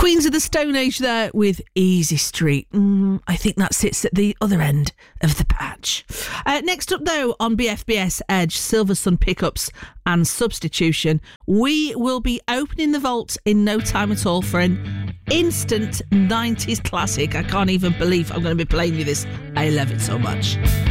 Queens of the Stone Age there with Easy Street. I think that sits at the other end of the patch. Next up, though, on BFBS Edge, Silver Sun Pickups and Substitution, we will be opening the vault in no time at all for an instant 90s classic. I can't even believe I'm going to be playing you this. I love it so much.